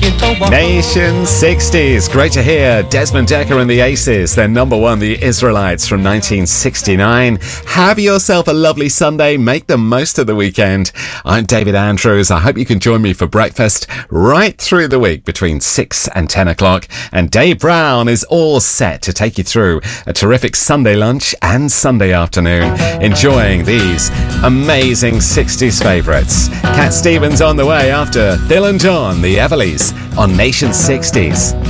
Nation 60s. Great to hear. Desmond Dekker and the Aces. Their number one, the Israelites from 1969. Have yourself a lovely Sunday. Make the most of the weekend. I'm David Andrews. I hope you can join me for breakfast right through the week between 6 and 10 o'clock. And Dave Brown is all set to take you through a terrific Sunday lunch and Sunday afternoon, enjoying these amazing 60s favourites. Cat Stevens on the way after Bill and John, the Everleys, on Nation 60s.